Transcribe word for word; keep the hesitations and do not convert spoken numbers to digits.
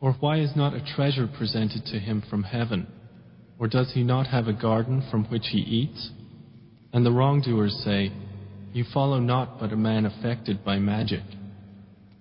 Or why is not a treasure presented to him from heaven? Or does he not have a garden from which he eats? And the wrongdoers say, You follow not but a man affected by magic.